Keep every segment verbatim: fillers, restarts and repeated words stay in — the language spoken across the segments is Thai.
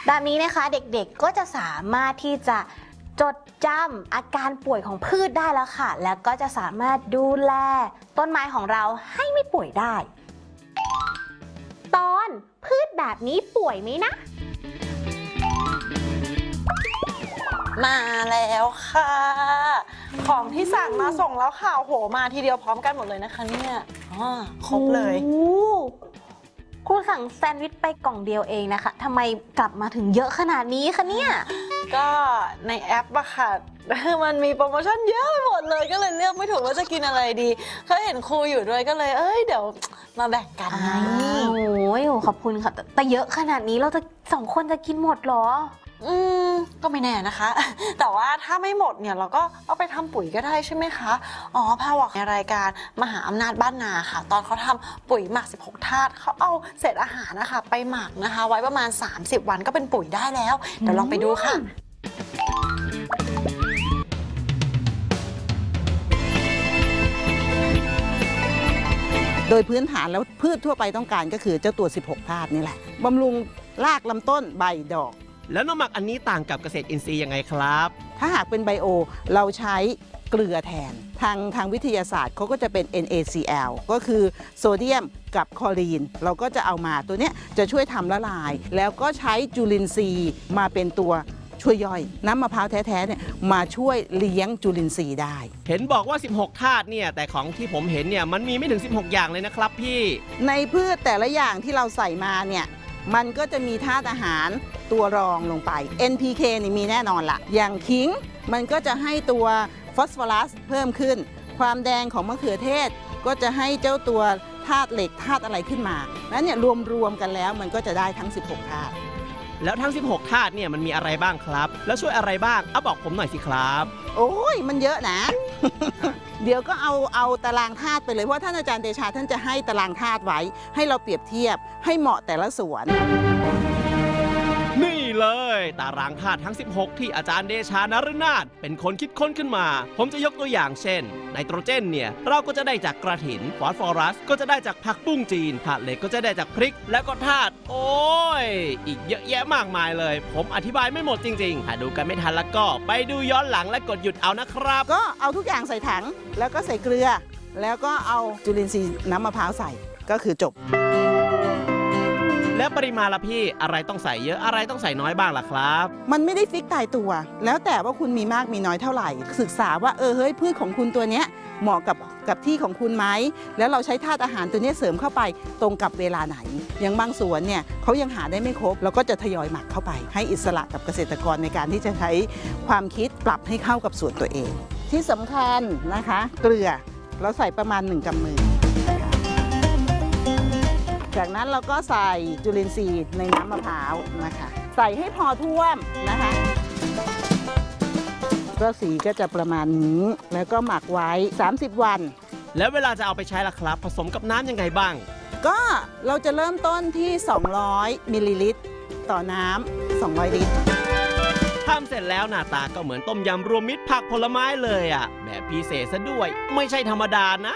แบบนี้นะคะเด็กๆก็จะสามารถที่จะจดจำอาการป่วยของพืชได้แล้วค่ะแล้วก็จะสามารถดูแลต้นไม้ของเราให้ไม่ป่วยได้ตอนพืชแบบนี้ป่วยไหมนะมาแล้วค่ะของที่สั่งมาส่งแล้วค่ะโหมาทีเดียวพร้อมกันหมดเลยนะคะเนี่ยอ๋อครบเลยครูสั่งแซนด์วิชไปกล่องเดียวเองนะคะทำไมกลับมาถึงเยอะขนาดนี้คะเนี่ยก็ในแอปอะค่ะมันมีโปรโมชั่นเยอะไปหมดเลยก็เลยเลือกไม่ถูกว่าจะกินอะไรดีเขาเห็นครูอยู่ด้วยก็เลยเอ้ยเดี๋ยวมาแบ่งกันไงโอ้ยขอบคุณค่ะแต่เยอะขนาดนี้เราจะสองคนจะกินหมดหรออืมก็ไม่แน่นะคะแต่ว่าถ้าไม่หมดเนี่ยเราก็เอาไปทำปุ๋ยก็ได้ใช่ไหมคะอ๋อพาบอกในรายการมหาอำนาจบ้านนาค่ะตอนเขาทำปุ๋ยหมักสิบหกธาตุเขาเอาเศษอาหารนะคะไปหมักนะคะไว้ประมาณสามสิบวันก็เป็นปุ๋ยได้แล้วเดี๋ยวลองไปดูค่ะโดยพื้นฐานแล้วพืชทั่วไปต้องการก็คือเจ้าตัวสิบหกธาตุนี่แหละบำรุงรากลำต้นใบดอกแล้วน้ำหมักอันนี้ต่างกับเกษตรอินทรีย์ยังไงครับถ้าหากเป็นไบโอเราใช้เกลือแทนทางทางวิทยาศาสตร์เขาก็จะเป็น เอ็น เอ ซี แอล ก็คือโซเดียมกับคลอรีนเราก็จะเอามาตัวนี้จะช่วยทำละลายแล้วก็ใช้จุลินทรีย์มาเป็นตัวช่วยย่อยน้ำมะพร้าวแท้ๆเนี่ยมาช่วยเลี้ยงจุลินทรีย์ได้เห็นบอกว่าสิบหกธาตุเนี่ยแต่ของที่ผมเห็นเนี่ยมันมีไม่ถึงสิบหกอย่างเลยนะครับพี่ในพืชแต่ละอย่างที่เราใส่มาเนี่ยมันก็จะมีธาตุอาหารตัวรองลงไป เอ็น พี เค นี่มีแน่นอนละอย่างขิงมันก็จะให้ตัวฟอสฟอรัสเพิ่มขึ้นความแดงของมะเขือเทศก็จะให้เจ้าตัวธาตุเหล็กธาตุอะไรขึ้นมาแล้วเนี่ยรวมๆกันแล้วมันก็จะได้ทั้งสิบหกธาตุแล้วทั้งสิบหกธาตุเนี่ยมันมีอะไรบ้างครับแล้วช่วยอะไรบ้างเอาบอกผมหน่อยสิครับโอ้ยมันเยอะนะ เดี๋ยวก็เอาเอาตารางธาตุไปเลยเพราะท่านอาจารย์เดชาท่านจะให้ตารางธาตุไว้ให้เราเปรียบเทียบให้เหมาะแต่ละส่วนนี่เลยตารางธาตุทั้งสิบหกที่อาจารย์เดชานฤนาถเป็นคนคิดค้นขึ้นมาผมจะยกตัวอย่างเช่นไนโตรเจนเนี่ยเราก็จะได้จากกระถินฟอสฟอรัสก็จะได้จากผักบุ้งจีนธาตุเหล็กก็จะได้จากพริกแล้วก็ธาตุโอ้ยอีกเยอะแยะมากมายเลยผมอธิบายไม่หมดจริงๆถ้าดูกันไม่ทันแล้วก็ไปดูย้อนหลังและกดหยุดเอานะครับก็เอาทุกอย่างใส่ถังแล้วก็ใส่เกลือแล้วก็เอาจุลินทรีย์น้ำมะพร้าวใส่ก็คือจบแล้วปริมาณละพี่อะไรต้องใส่เยอะอะไรต้องใส่น้อยบ้างล่ะครับมันไม่ได้ฟิกตายตัวแล้วแต่ว่าคุณมีมากมีน้อยเท่าไหร่ศึกษาว่าเออเฮ้ยพืชของคุณตัวเนี้ยเหมาะกับกับที่ของคุณไหมแล้วเราใช้ธาตุอาหารตัวนี้เสริมเข้าไปตรงกับเวลาไหนอย่างบางสวนเนี่ยเขายังหาได้ไม่ครบเราก็จะทยอยหมักเข้าไปให้อิสระกับเกษตรกรในการที่จะใช้ความคิดปรับให้เข้ากับสวนตัวเองที่สำคัญนะคะเกลือเราใส่ประมาณหนึ่งกำมือจากนั้นเราก็ใส่จุลินทรีย์ในน้ำมะพร้าวนะคะใส่ให้พอท่วมนะคะก็สีก็จะประมาณนี้แล้วก็หมักไว้สามสิบวันแล้วเวลาจะเอาไปใช้ล่ะครับผสมกับน้ำยังไงบ้างก็เราจะเริ่มต้นที่สองร้อยมิลลิลิตรต่อน้ำสองร้อยลิตรทำเสร็จแล้วหน้าตาก็เหมือนต้มยำรวมมิตรผักผลไม้เลยอ่ะแบบพิเศษซะด้วยไม่ใช่ธรรมดานะ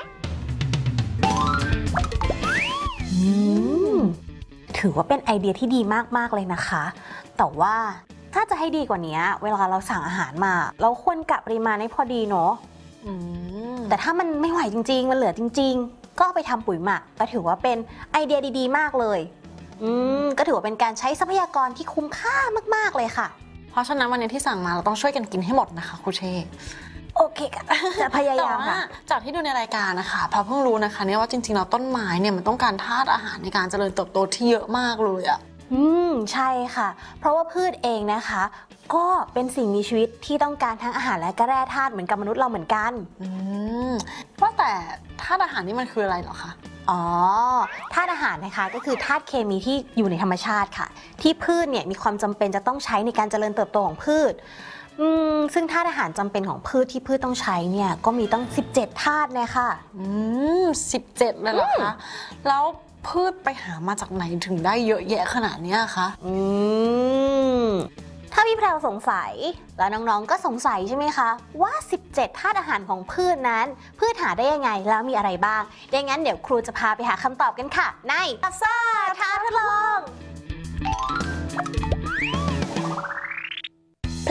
ถือว่าเป็นไอเดียที่ดีมากๆเลยนะคะแต่ว่าถ้าจะให้ดีกว่านี้เวลาเราสั่งอาหารมาเราควรกะปริมาณให้พอดีเนาะแต่ถ้ามันไม่ไหวจริงๆมันเหลือจริงๆก็ไปทำปุ๋ยหมักก็ถือว่าเป็นไอเดียดีๆมากเลยอืมก็ถือว่าเป็นการใช้ทรัพยากรที่คุ้มค่ามากๆเลยค่ะเพราะฉะนั้นวันนี้ที่สั่งมาเราต้องช่วยกันกินให้หมดนะคะครูเชษโอเคค่ะจะพยายามค่ะจากที่ดูในรายการนะคะพอเพิ่งรู้นะคะเนี่ยว่าจริงๆเราต้นไม้เนี่ยมันต้องการธาตุอาหารในการเจริญเติบโตที่เยอะมากเลยอ่ะอืมใช่ค่ะเพราะว่าพืชเองนะคะก็เป็นสิ่งมีชีวิตที่ต้องการทั้งอาหารและก็แร่ธาตุเหมือนกับมนุษย์เราเหมือนกันอืมว่าแต่ธาตุอาหารนี่มันคืออะไรเหรอคะอ๋อธาตุอาหารนะคะก็คือธาตุเคมีที่อยู่ในธรรมชาติค่ะที่พืชเนี่ยมีความจำเป็นจะต้องใช้ในการเจริญเติบโตของพืชอืมซึ่งธาตุอาหารจำเป็นของพืชที่พืชต้องใช้เนี่ยก็มีตั้งสิบเจ็ดธาตุเลยค่ะอืมสิบเจ็ดเลยเหรอคะแล้วพืชไปหามาจากไหนถึงได้เยอะแยะขนาดนี้คะอืมถ้าพี่แพรวสงสัยแล้วน้องๆก็สงสัยใช่ไหมคะว่าสิบเจ็ดธาตุอาหารของพืชนั้นพืชหาได้ยังไงแล้วมีอะไรบ้างดังนั้นเดี๋ยวครูจะพาไปหาคำตอบกันค่ะในอัสซ่าท้าทดลอง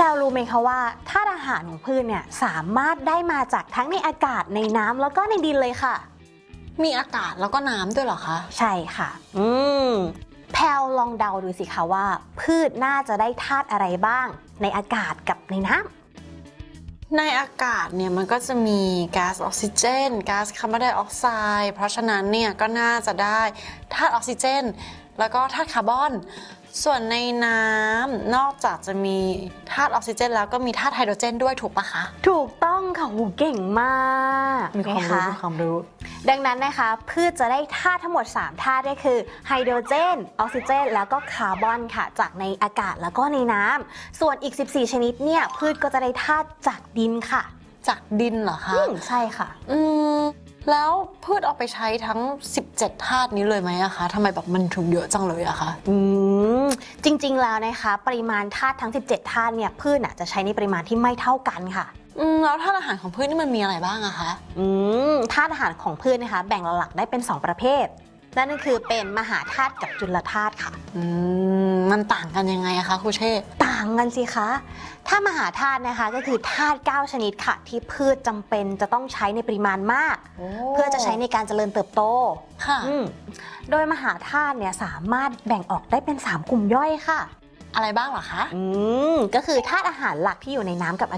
รรู้ไหมคะว่าธาตุอาหารของพืชเนี่ยสามารถได้มาจากทั้งในอากาศในน้ำแล้วก็ในดินเลยค่ะมีอากาศแล้วก็น้ำด้วยเหรอคะใช่ค่ะอืมแพลลองเดาดูสิคะว่าพืชน่าจะได้ธาตุอะไรบ้างในอากาศกับในน้ำในอากาศเนี่ยมันก็จะมีก๊าซออกซิเจนก๊าซคาร์บอนไดออกไซด์เพราะฉะนั้นเนี่ยก็น่าจะได้ธาตุออกซิเจนแล้วก็ธาตุคาร์บอนส่วนในน้ำนอกจากจะมีธาตุออกซิเจนแล้วก็มีธาตุไฮโดรเจนด้วยถูกปะคะถูกต้องค่ะหูเก่งมากมีความรู้มีความรู้ดังนั้นนะคะพืชจะได้ธาตุทั้งหมดสามธาตุก็คือไฮโดรเจนออกซิเจนแล้วก็คาร์บอนค่ะจากในอากาศแล้วก็ในน้ำส่วนอีกสิบสี่ชนิดเนี่ยพืชก็จะได้ธาตุจากดินค่ะจากดินเหรอคะใช่ค่ะอืมแล้วพืชเอาไปใช้ทั้งสิบเจ็ดธาตุนี้เลยไหมอะคะทำไมแบบมันถึงเยอะจังเลยอะคะอืมจริงๆแล้วนะคะปริมาณธาตุทั้งสิบเจ็ดธาตุเนี่ยพืชน่ะจะใช้ในปริมาณที่ไม่เท่ากันค่ะอืมแล้วธาตุอาหารของพืชนี่มันมีอะไรบ้างอะคะอืมธาตุอาหารของพืชนะคะแบ่งหลักๆได้เป็นสองประเภทนั่นก็คือเป็นมหาธาตุกับจุลธาตุค่ะอืมมันต่างกันยังไงอะคะครูเชษต่างกันสิคะถ้ามหาธาตุนะคะก็คือธาตุเก้าชนิดค่ะที่พืชจำเป็นจะต้องใช้ในปริมาณมากเพื่อจะใช้ในการเจริญเติบโตค่ะโดยมหาธาตุเนี่ยสามารถแบ่งออกได้เป็นสามกลุ่มย่อยค่ะอะไรบ้างเหรอคะอืมก็คือธาตุอาหารหลักที่อยู่ในน้ำกับอ